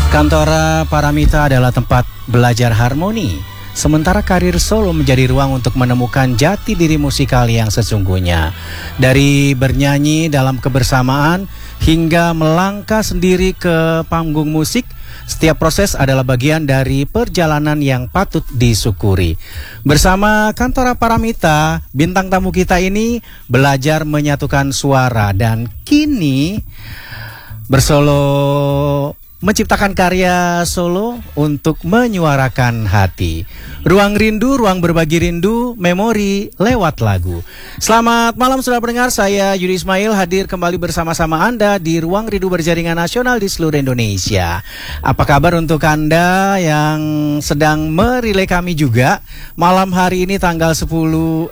Kantora Paramita adalah tempat belajar harmoni, sementara karir solo menjadi ruang untuk menemukan jati diri musikal yang sesungguhnya. Dari bernyanyi dalam kebersamaan hingga melangkah sendiri ke panggung musik, setiap proses adalah bagian dari perjalanan yang patut disyukuri. Bersama Kantora Paramita, bintang tamu kita ini belajar menyatukan suara dan kini bersolo menciptakan karya solo untuk menyuarakan hati. Ruang rindu, ruang berbagi rindu, memori lewat lagu. Selamat malam saudara pendengar, saya Yudi Ismail hadir kembali bersama-sama Anda di Ruang Rindu Berjaringan Nasional di seluruh Indonesia. Apa kabar untuk Anda yang sedang merilai kami juga? Malam hari ini tanggal 24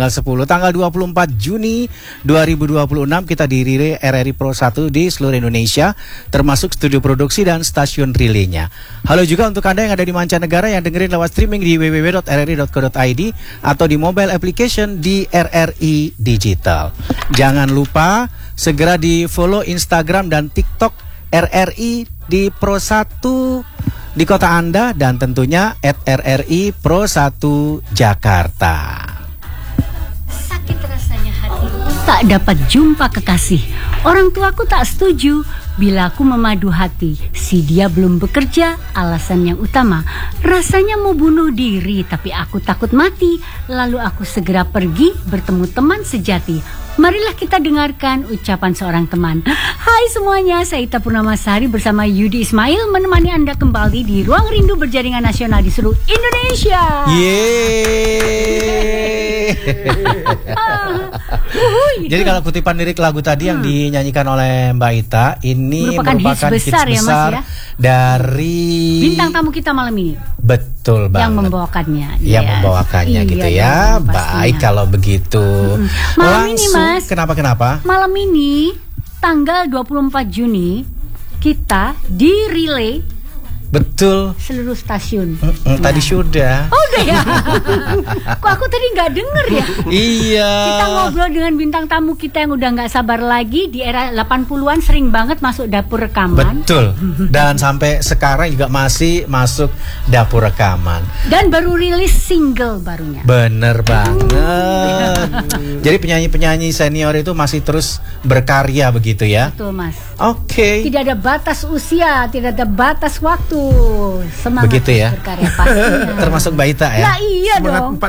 Juni 2026 kita dirilai RRI Pro 1 di seluruh Indonesia, termasuk studio produksi dan stasiun relaynya. Halo juga untuk Anda yang ada di mancanegara yang dengerin lewat streaming di www.rri.co.id atau di mobile application di RRI Digital. Jangan lupa segera di follow Instagram dan TikTok RRI di Pro 1 di kota Anda dan tentunya @RRI Pro 1 Jakarta. Sakit rasanya hati tak dapat jumpa kekasih. Orang tuaku tak setuju bila aku memadu hati. Si dia belum bekerja, alasan yang utama. Rasanya mau bunuh diri, tapi aku takut mati. Lalu aku segera pergi bertemu teman sejati. Marilah kita dengarkan ucapan seorang teman. Hai semuanya, saya Ita Purnamasari bersama Yudi Ismail menemani Anda kembali di Ruang Rindu Berjaringan Nasional di seluruh Indonesia. Yeay. Jadi kalau kutipan lirik lagu tadi yang dinyanyikan oleh Mbak Ita ini merupakan hits besar ya, Mas, ya? Dari bintang tamu kita malam ini. Betul banget. Yang membawakannya. Yang membawakannya gitu ya. Baik kalau begitu. Malam ini Mas, kenapa? Malam ini tanggal 24 Juni kita di relay. Betul. Seluruh stasiun. Tadi sudah. Oh udah ya. Kok aku tadi nggak denger ya? Iya. Kita ngobrol dengan bintang tamu kita yang udah nggak sabar lagi. Di era 80-an sering banget masuk dapur rekaman. Betul. Dan sampai sekarang juga masih masuk dapur rekaman. Dan baru rilis single barunya. Bener banget. Jadi penyanyi-penyanyi senior itu masih terus berkarya begitu ya? Betul Mas. Oke. Tidak ada batas usia, tidak ada batas waktu. Semangat begitu ya? berkarya pastinya. Termasuk Mbak Ita ya? Nah iya dong.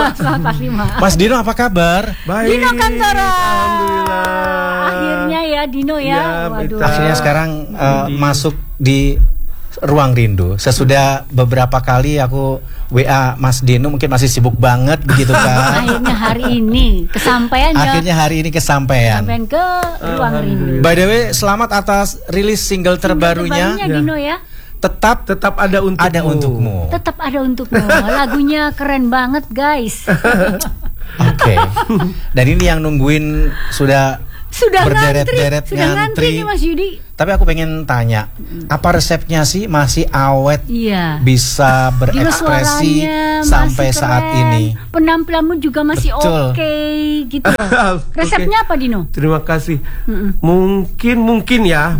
45. Mas Dino apa kabar? Baik. Dino Kantora. Alhamdulillah. Akhirnya ya Dino ya. Waduh. Akhirnya sekarang masuk di Ruang Rindu. Sesudah beberapa kali aku WA Mas Dino, mungkin masih sibuk banget begitu kan. Akhirnya hari ini kesampaian ya. Akhirnya hari ini kesampaian. Kesampaian ke Ruang Rindu. By the way, selamat atas rilis single terbarunya. Dino ya. Tetap ada untukmu. Ada untukmu. Tetap ada untukmu. Lagunya keren banget guys. Oke. Dan ini yang nungguin sudah berderet-deret ngantri nih Mas Yudi. Tapi aku pengen tanya, apa resepnya sih masih awet? Iya. Bisa berekspresi sampai saat ini. Penampilanmu juga masih oke gitu. Resepnya apa Dino? Terima kasih. Mungkin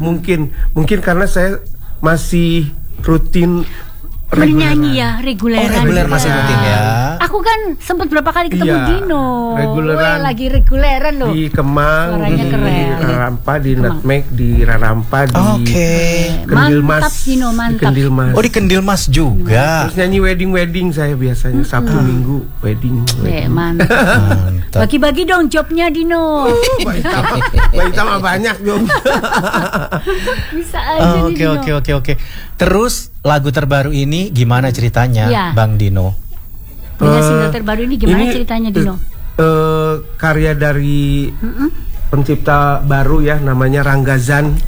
karena saya masih rutin bernyanyi ya, reguleran. Reguler masih rutin ya. Aku kan sempat berapa kali ketemu Dino. Reguleran. Lagi reguleran loh. Di Kemang, suaranya di keren. Rarampa, di Nutmeg, di Rarampa, di Kendil Mas. Mantap Dino, mantap. Kendil Mas. Oh di Kendil Mas juga. Terus nyanyi wedding saya biasanya Sabtu Minggu wedding. Mantap. Bagi-bagi dong jobnya Dino. Mbak Ita mah banyak dong. Bisa aja Dino. Oke. Terus lagu terbaru ini gimana ceritanya, ya. Bang Dino? Punya single terbaru ini gimana ceritanya Dino? Karya dari pencipta baru ya, namanya Ranggazan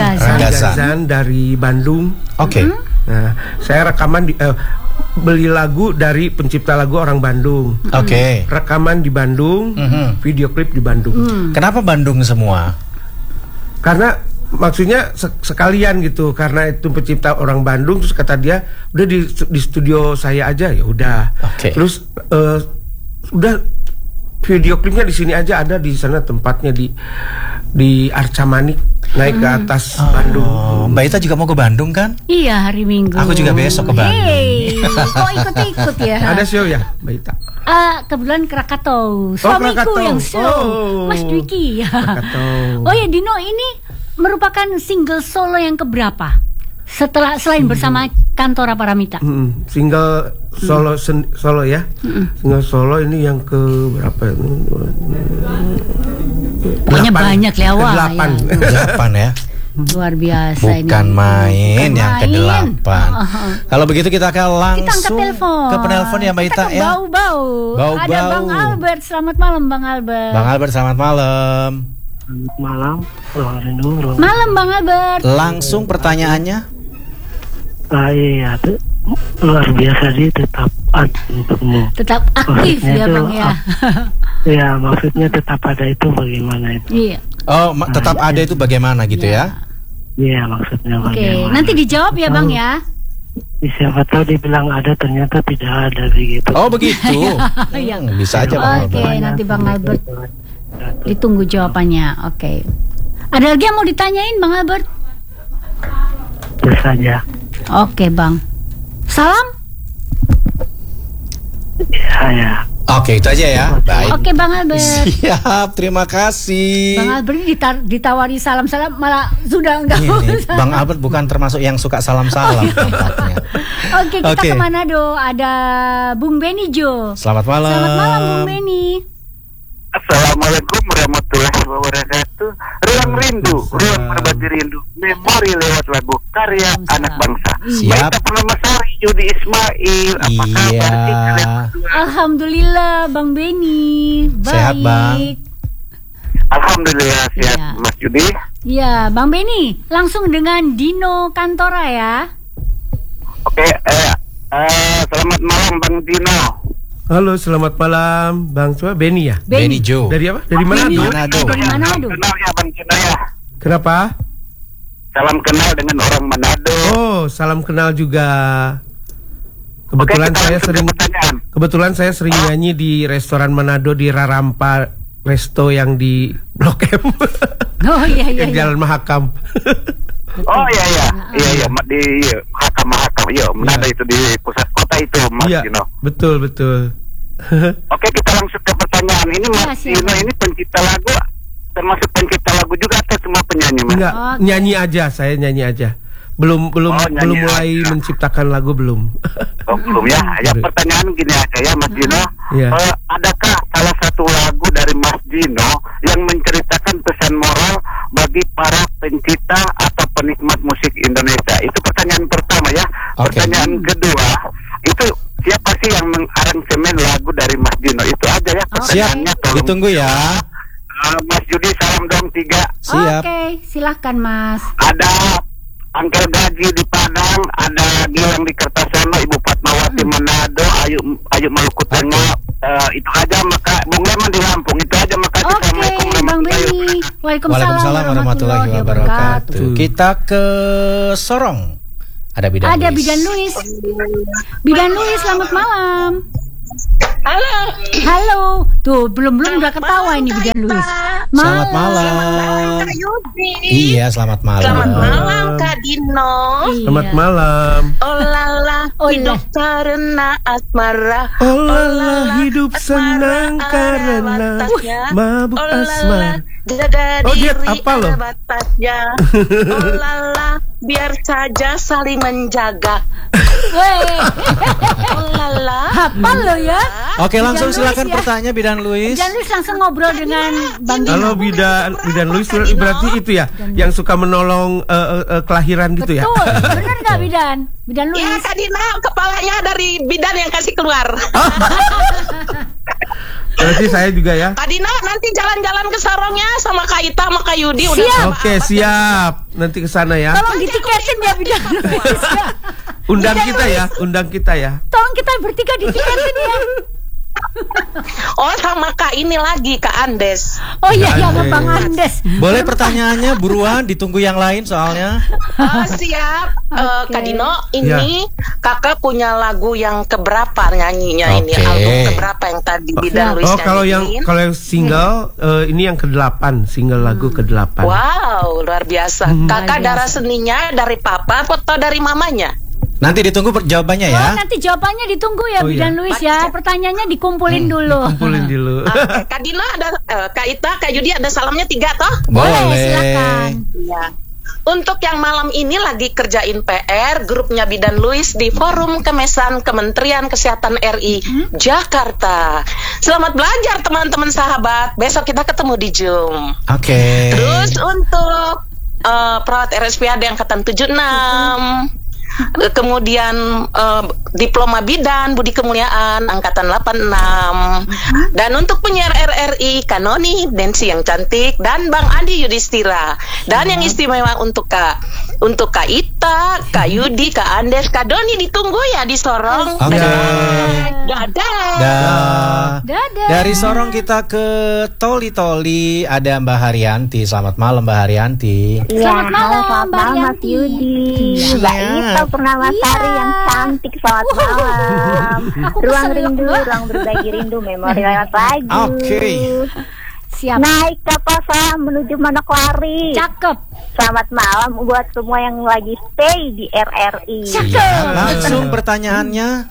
dari Bandung. Oke. Nah, saya rekaman beli lagu dari pencipta lagu orang Bandung. Oke. Rekaman di Bandung, video klip di Bandung. Kenapa Bandung semua? Karena maksudnya sekalian gitu, karena itu pencipta orang Bandung, terus kata dia udah di studio saya aja, ya udah. Okay. Terus udah video klipnya di sini aja ada, di sana tempatnya di Arca Manik, naik ke atas Bandung. Mbak Ita juga mau ke Bandung kan? Iya, hari Minggu. Aku juga besok ke Bandung. Hey, kok ikut-ikut ya? Ada show ya, Mbak Ita? Kebetulan Krakatau. Suamiku Krakatau. yang show. Mas Dwiki. Krakatau. Oh ya, Dino, ini merupakan single solo yang keberapa? Selain bersama Kantora Paramita. Single solo ya. Single solo ini yang ke berapa ya? Pokoknya banyak lewat Ke-8. ya. 8 ya. Luar biasa ini. Bukan main Bukan yang main. ke-8. Kalau begitu kita akan Kita angkat langsung telepon. ke penelpon ya Mbak Ita Kita ke ya. Bau-bau. Bau-bau. Ada Bang Albert. Selamat malam Bang Albert. Bang Albert selamat malam. Malam, Malam Bang Albert. Langsung pertanyaannya. iya, tuh luar biasa sih, tetap untukmu. Tetap aktif Maksudnya ya itu Bang ya. Ya, maksudnya tetap ada itu bagaimana itu? Iya. Oh, tetap ada itu bagaimana gitu ya? Iya, maksudnya Oke, bagaimana? nanti dijawab ya Bang ya. Siapa tahu dibilang ada, ternyata tidak ada begitu. Oh begitu. Iya. Bisa aja Bang Oke, Albert. nanti Bang Albert ditunggu jawabannya. Oke. Ada lagi yang mau ditanyain Bang Albert? Itu saja. Oke Bang. Salam. Ya. Oke, itu aja ya. Baik. Oke Bang Albert. Siap, terima kasih. Bang Albert ini ditawari salam-salam malah sudah enggak Ini, usah. Bang Albert bukan termasuk yang suka salam-salam tempatnya. Oke, kita Oke. ke Manado. Ada Bung Beni Jo. Selamat malam. Selamat malam Bung Beni. Assalamualaikum warahmatullahi wabarakatuh. Ruang rindu, ruang berbagi rindu, memori lewat lagu karya Waalaikumsalam. anak bangsa. Siap. Baita Permamasari, Yudi Ismail, apa kabar? Iya. Kalian berdua? Alhamdulillah Bang Beni. Baik. Sehat, Bang. Alhamdulillah sehat, Iya. Mas Yudi. Ya, Bang Beni, langsung dengan Dino Kantora ya. Oke, selamat malam Bang Dino. Halo, selamat malam, Bang Cua. Beni ya? Beni Jo. Dari apa? Dari Manado? Manado. Dari Manado. Salam kenal ya Bang Dino ya. Kenapa? Salam kenal dengan orang Manado. Oh, salam kenal juga. Kebetulan Oke, kita saya langsung ke sering pertanyaan. sering nyanyi di restoran Manado di Rarampa Resto yang di Blok M. Oh iya iya. Yang iya. Jalan Mahakam. Oh iya, di Mahakam, iya, Manado itu di pusat kota itu, Mas Iya, Dino. betul. Oke, kita langsung ke pertanyaan. Ini Mas siap. Dino ini pencipta lagu, termasuk pencipta lagu juga atau cuma penyanyi, Mas? Enggak, Oke. nyanyi aja, saya nyanyi aja. Belum nyanyi mulai aja. menciptakan lagu belum. Oh, belum ya. Ya pertanyaan gini aja ya, Mas Dino. Iya. Adakah salah satu lagu dari Mas Dino yang menceritakan pesan moral bagi para pencipta atau penikmat musik Indonesia? Itu pertanyaan pertama ya. Oke. Pertanyaan kedua, itu siapa sih yang mengaransemen lagu dari Mas Dino? Itu aja ya Siap, pertanyaannya. Tolong. ditunggu ya. Mas Yudi, salam dong 3. Siap. Oke, silahkan Mas. Ada Angkel Gaji di Padang, ada Gilang di Kertasono, Ibu Fatmawati Manado, Ayu Maluku Tengah. Itu aja, maka Bung Leman di Lampung. Itu aja, makasih. Oke, Assalamualaikum Bang warahmatullahi Beni. wabarakatuh. Waalaikumsalam warahmatullahi wabarakatuh. Kita ke Sorong. Ada Bidan Ada Luis. Bidan Luis. Bidan Luis, selamat malam. Halo. Tuh, belum udah ketawa ini Bidan Luis. Selamat malam. Kak Yudi. Iya, selamat malam. Selamat malam Kak Dino. Selamat malam. Oh lala, Oh, hidup iya. karena asmara. Oh lala, hidup senang karena mabuk asmara. Jaga Oh, dia diri apa loh? ada batasnya. Oh lala, biar saja saling menjaga. Weh, Oh lala. hafal lo ya. Oke, langsung Bidan Luis silakan ya. pertanyaan Bidan Luis. Bidan Luis langsung ngobrol dengan Bang Dino. Halo Bidan Luis, berarti itu ya yang suka menolong kelahiran gitu ya? Betul, bener nggak Bidan? Bidan Ya Luis. Kak Dino, kepalanya dari bidan yang kasih keluar. Berarti saya juga ya. Kak Dino nanti jalan-jalan ke Sorongnya sama Kak Ita sama Kak Yudi. Siap. Udah Oke, siap. Nanti ke sana ya. Tolong ditiketin ya Bidan Luis. Ya. Undang kita ya. Tolong kita bertiga ditiketin ya. Oh, sama Kak ini lagi, Kak Andes. Oh iya, ya Bang Andes. Boleh pertanyaannya buruan, ditunggu yang lain soalnya. Siap. Oke. Kak Dino, ini kakak punya lagu yang keberapa nyanyinya ini? Oke. Album keberapa yang tadi Bidan Luis Oh, kalau yang nyanyiin? single ini yang ke-8, single lagu ke-8. Wow, luar biasa. Kakak darah seninya dari papa atau dari mamanya? Nanti ditunggu jawabannya ya. Oh, nanti jawabannya ditunggu ya, Oh, Bidan iya. Luis ya. Pertanyaannya dikumpulin dulu. Kumpulin dulu. Kak Dino ada, Kak Ita, Kak Yudi ada salamnya 3 toh? Boleh, silakan. Iya. Untuk yang malam ini lagi kerjain PR, grupnya Bidan Luis di Forum Kemesan Kementerian Kesehatan RI Jakarta. Selamat belajar teman-teman sahabat. Besok kita ketemu di Zoom. Oke. Terus untuk perawat RSPAD angkatan 76, kemudian diploma bidan Budi Kemuliaan angkatan 86, dan untuk penyiar RRI Kanoni Nancy yang cantik dan Bang Andi Yudhistira, dan yang istimewa untuk Kak Ita, Kak Yudi, Kak Andes, Kak Doni ditunggu ya di Sorong. Oke. Dadah. Dadah. Dari Sorong kita ke Toli ada Mbak Haryanti. Selamat malam Mbak Haryanti. Selamat malam, selamat Mbak malam Mas Yanti. Yudi, Iya. Mbak Ita Purnamasari yang cantik, selamat malam. Aku Ruang kesel, rindu, Mbak. ruang berbagi rindu, memori lewat lagu. Oke. Siap. Naik kapal saya menuju Manokwari. Cakep. Selamat malam buat semua yang lagi stay di RRI. Iya, langsung pertanyaannya.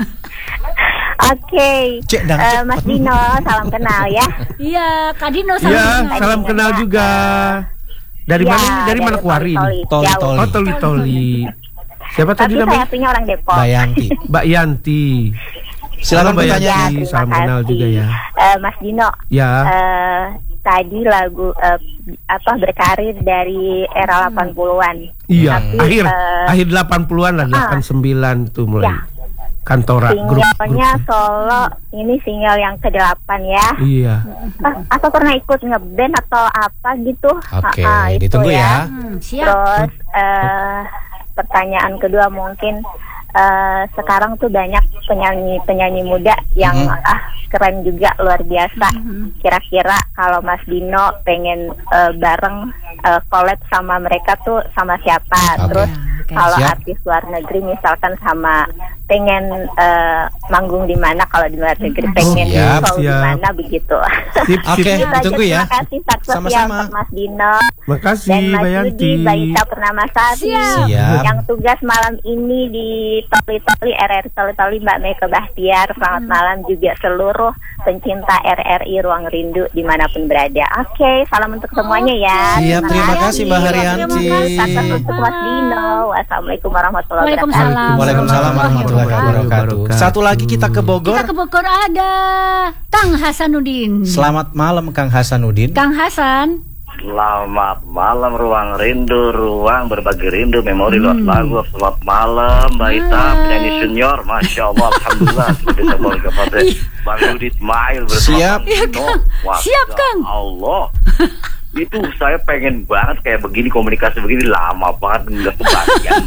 Oke, Cek, dang, cek. Mas Dino, salam kenal ya. Iya, Kak Dino salam Ya, kenal. salam kenal juga. Dari Ya, mana ini? Dari Manokwari ini? Toli. Jauh. Oh, Toli. Siapa Tapi tadi saya namanya? punya orang Depok. Mbak Yanti. Mbak Yanti. Silakan Mbak bertanya. Yanti. terima Salam kenal kasih. juga ya. Mas Dino, Ya. tadi lagu berkarir dari era 80-an. Iya, Tapi, akhir 80-an lah, 89 tuh mulai. Ya. Kantora grup. Singlenya solo, ini single yang ke-8 ya. Iya. Atau pernah ikut ngeband atau apa gitu? Oke, Itu ditunggu ya. Siap. Terus pertanyaan kedua mungkin sekarang tuh banyak penyanyi muda yang keren juga, luar biasa. Kira-kira kalau Mas Dino pengen bareng collab sama mereka tuh sama siapa? Oke. Terus Oke. kalau Siap. artis luar negeri misalkan sama pengen manggung di mana, kalau di luar negeri pengen Siap, show di siap. mana begitu. Sip, Oke, sip. Itu aja, ditunggu ya. Terima kasih sukses ya Sama-sama. untuk Mas Dino Makasih dan Mas Mbak Yanti. Yudi, Mbak Ita Purnamasari Siap. Siap. yang tugas malam ini di Toli RRI Toli Mbak Meka Bahtiar. Selamat malam juga seluruh pencinta RRI Ruang Rindu dimanapun berada. Oke, salam untuk semuanya ya. Siap, terima kasih Mbak Haryanti. Sukses untuk Mas Dino. Wassalamualaikum warahmatullahi wabarakatuh. Waalaikumsalam. Waalaikumsalam warahmatullahi wabarakatuh. Satu lagi kita ke Bogor. Kita ke Bogor ada Kang Hasanuddin. Selamat malam Kang Hasanuddin. Kang Hasan. Selamat malam Ruang Rindu, ruang berbagi rindu, memori lewat lagu. Selamat malam Mbak Ita, penyanyi senior, Masya Allah, Alhamdulillah. Sudah kembali kepada Bang Yudi Ismail bersama Siap. Bang Iya, Dino. Kang. Masya Siap, Kang. Allah. Itu saya pengen banget kayak begini, komunikasi begini, lama banget nggak kebagian.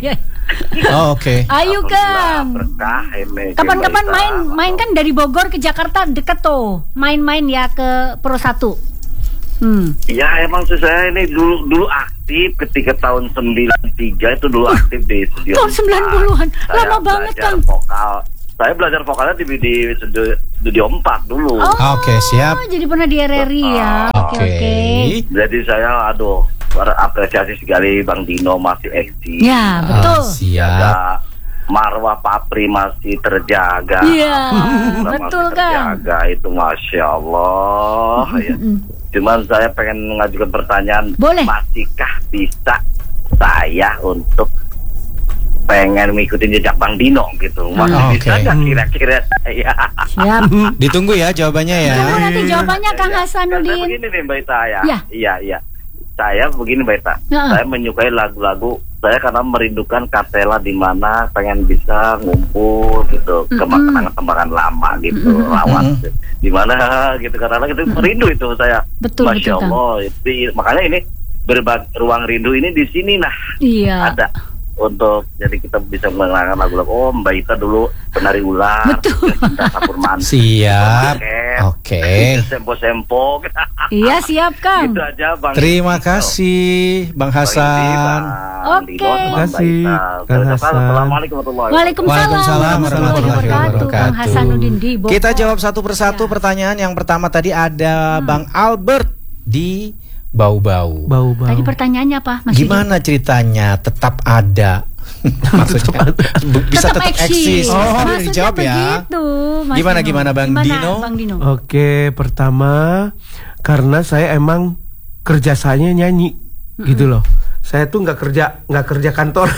Oh, oke. Ayo Kang. Berkah ini. Kapan-kapan Mbak Ita. main kan dari Bogor ke Jakarta deket tuh. Main-main ya ke Pro 1. Ya emang sih saya ini dulu aktif ketika tahun 93 itu dulu aktif di studio. Tahun 90-an. Saya Lama banget, belajar Kang. Vokal. Saya belajar vokalnya di studio 4 dulu. Oke, siap. Jadi pernah di RRI ya. Oke. Jadi saya berapresiasi sekali Bang Dino masih eksis. Ya, betul. Siap. Ada marwah Papri masih terjaga. Iya, Alhamdulillah betul, masih Kang. terjaga, itu Masya Allah ya. Cuman saya pengen mengajukan pertanyaan, Boleh. masihkah bisa saya untuk pengen mengikuti jejak Bang Dino gitu? Masih Oke. bisa nggak kira-kira saya? Siap. Ditunggu ya jawabannya ya. Tunggu nanti jawabannya Kang Saya Hasanuddin. begini nih Mbak Ita ya. Ya. Iya. Saya begini Mbak Ita. Ya. Saya menyukai lagu-lagu saya karena merindukan Katela di mana pengen bisa ngumpul gitu ke kenangan-kenangan lama gitu, lawan di mana gitu, karena gitu merindu itu saya. Betul, Masya betul, Kang. Allah. Makanya ini ruang rindu ini di sini nah Iya. ada untuk jadi kita bisa mengenalkan lagu-lagu. Oh, Mbak Ita dulu penari ular. Betul. Cinta Sapur Mandi. Siap. Oke. Sempo-sempo. Iya, siap Kang. Itu aja Bang. Terima kasih Bang Hasan. Oke. Terima kasih, Kang Hasan. Assalamualaikum warahmatullahi wabarakatuh. Waalaikumsalam warahmatullahi wabarakatuh. Kang Hasanuddin di Bogor. Kita jawab satu persatu pertanyaan. Yang pertama tadi ada Bang Albert di Bau-Bau. Tadi pertanyaannya apa, Mas Yudi? Gimana ceritanya tetap ada? Maksudnya bisa tetap eksis. Oh, Kan maksudnya dijawab ya. begitu, Mas Gimana Bang Dino? Bang Dino? Oke, pertama karena saya emang kerjasanya nyanyi gitu loh. Saya tuh nggak kerja kantor.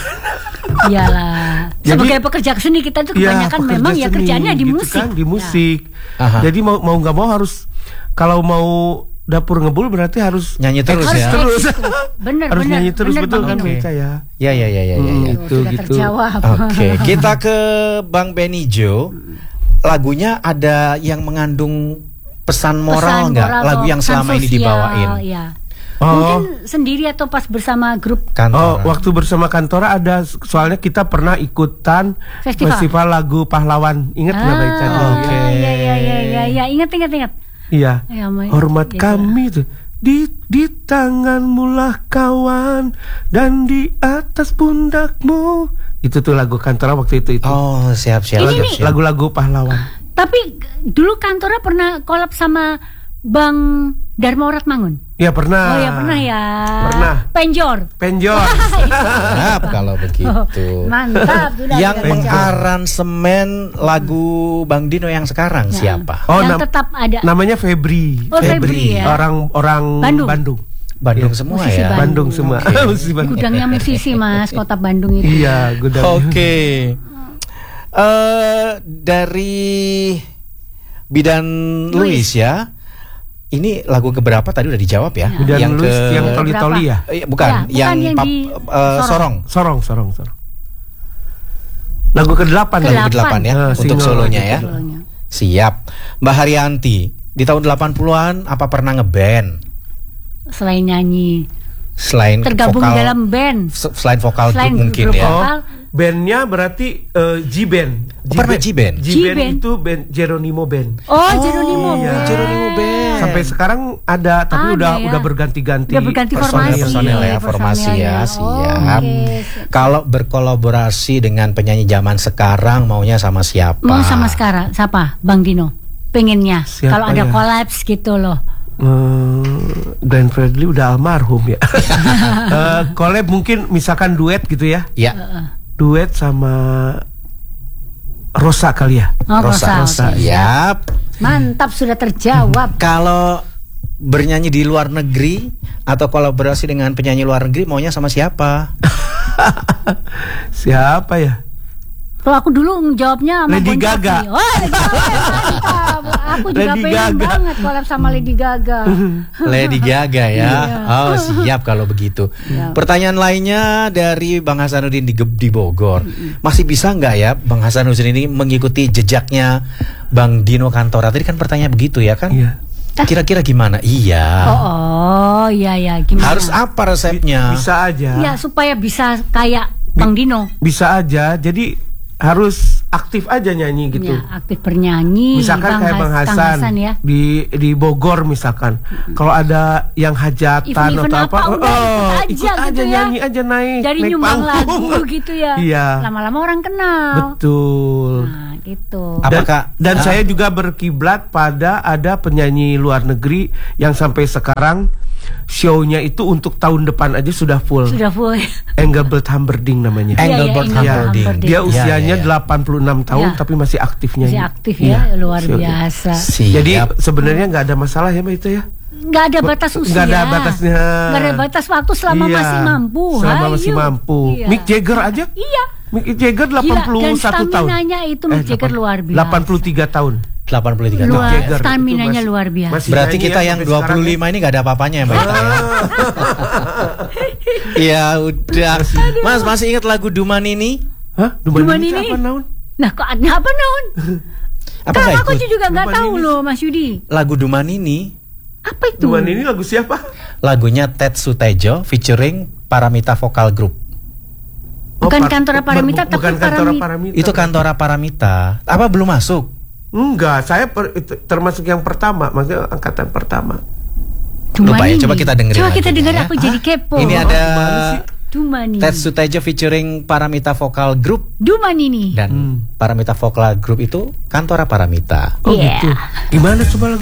Iyalah. Jadi, sebagai pekerja seni kita tuh kebanyakan pekerja memang ya seni, kerjaannya di gitu musik. kan, di musik. Aha. Jadi mau nggak mau harus, kalau mau dapur ngebul berarti harus Nyanyi terus eksis ya. terus. Bener, Harus bener, nyanyi terus, bener, betul Bang kan Dino. Beta ya. Ya. Itu Sudah gitu. terjawab. Oke, kita ke Bang Benijo. Lagunya ada yang mengandung pesan moral nggak? moral Lagu atau yang pesan selama ini sosial, dibawain. Ya. Oh. Mungkin sendiri atau pas bersama grup Kantora. Waktu bersama Kantora ada, soalnya kita pernah ikutan festival lagu pahlawan. Ingat nggak Mbak Ica? Oke. Ya, ingat. Iya. Ya, Mbak. Hormat Ya, kami tuh. Di tanganmu lah kawan, dan di atas pundakmu. Itu tuh lagu Kantora waktu itu. Oh, siap. Lagu-lagu pahlawan. Tapi dulu Kantora pernah collab sama Bang Dharma Oratmangun. Ya pernah. Oh ya pernah ya. Pernah. Penjor. Siap kalau begitu. Mantap. Sudah Yang sudah mengaransemen lagu Bang Dino yang sekarang siapa? Oh, yang tetap ada. namanya Febri. Oh, Febri ya. Orang Bandung. Bandung semua Musisi ya. Bandung semua. Oke. Musisi Bandung. Gudangnya musisi Mas, kota Bandung itu. Iya, gudang. Oke. Dari Bidan Luis ya. Ini lagu keberapa tadi udah dijawab ya? Bidan yang Luis, yang Toli-Toli ya? Bukan, Ya, yang di Sorong. Sorong. Lagu ke-8 Ke-8 ya, untuk solonya ya. Solonya. Siap. Mbak Haryanti, di tahun 80-an apa pernah ngeband? Selain nyanyi, Selain tergabung vokal, dalam band. selain vokal Selain grup mungkin grup ya. vokal. Bandnya berarti G-Band. Pernah G-Band? G-Band itu band Jeronimo Band. Oh, Jeronimo iya. Band. Jeronimo Band. Sampai sekarang ada, tapi Ada ya. udah berganti-ganti. Udah berganti formasi. Personel ya, formasi ya, siap. Kalau berkolaborasi dengan penyanyi zaman sekarang maunya sama siapa? Mau sama sekarang siapa? Bang Dino. Pengennya Siapa kalau ada ya? kolaps gitu loh. Glenn Fredly udah almarhum ya. Collab mungkin misalkan duet gitu ya. Ya. Duet sama Rosa kali ya. Oh, Rosa. Siap. Mantap, sudah terjawab. Kalau bernyanyi di luar negeri atau kolaborasi dengan penyanyi luar negeri maunya sama siapa? Siapa ya? Kalau aku dulu jawabnya sama Lady Bon Jovi. Gaga. Oh, Lady Gaga, mantap. Aku juga Lady pengen Gaga. banget collab sama Lady Gaga. Lady Gaga ya. Oh, siap kalau begitu. Pertanyaan lainnya dari Bang Hasanuddin di Bogor. Masih bisa nggak ya Bang Hasanuddin ini mengikuti jejaknya Bang Dino Kantora? Tadi kan pertanyaan begitu ya kan? Iya. Kira-kira gimana? Iya. Oh, iya gimana? Harus apa resepnya? Bisa aja. Ya, supaya bisa kayak Bang Dino. Bisa aja. Jadi harus aktif aja nyanyi gitu. Ya, aktif bernyanyi. Misalkan kayak Bang Hasan ya. di Bogor misalkan. Kalau ada yang hajatan Event-event atau apa, udah ikut aja gitu ya. nyanyi aja naik Nyumbang panggung. lagu gitu ya. Iya. Lama-lama orang kenal. Betul. Nah, gitu. Dan saya juga berkiblat pada ada penyanyi luar negeri yang sampai sekarang show-nya itu untuk tahun depan aja sudah full. Sudah full. Engelbert Humperdinck namanya. Engelbert Humperdinck. Dia usianya 86 tahun Ya. tapi masih aktif nyanyi. Masih aktif ya, luar biasa. Jadi sebenarnya nggak ada masalah ya Mbak itu ya. Nggak ada batas usia. Nggak ada batasnya. Nggak ada batas waktu selama masih mampu. Selama masih mampu. Iya. Mick Jagger aja. Iya. Mick Jagger 81 tahun. Staminanya itu Mick Jagger luar biasa. 83 tahun. 83 luar, tahun. staminanya luar biasa. Berarti kita yang 25 ini gak ada apa-apanya ya Mbak Ita ya. Ya udah. Mas masih ingat lagu Duman ini? Hah? Duman ini? Apa naon? Nah kok apa naon? Apa Kan nggak aku ikut? juga nggak Duman tahu ini. loh Mas Yudi. Lagu Duman ini Apa itu? Duman ini lagu siapa? lagunya Ted Sutejo featuring Paramita Vocal Group. Bukan Kantora Paramita, tapi bukan Kantora Paramita. Paramita. Itu Kantora Paramita. Apa belum masuk? Enggak, saya termasuk yang pertama, maksudnya angkatan pertama. Lupa ya, coba kita dengerin Coba kita lagunya dengar, ya. aku jadi kepo. Ini ada Dumani. Ted Suteja featuring Paramita Vokal Group. Dumani nih. Dan Paramita Vokal Group itu Kantora Paramita. Oh Yeah. gitu. Gimana coba lagu?